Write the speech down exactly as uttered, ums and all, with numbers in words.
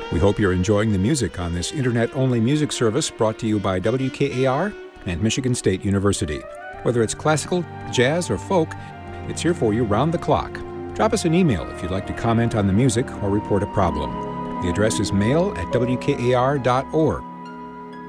We hope you're enjoying the music on this internet-only music service brought to you by W K A R and Michigan State University. Whether it's classical, jazz, or folk, it's here for you round the clock. Drop us an email if you'd like to comment on the music or report a problem. The address is mail at W K A R dot org.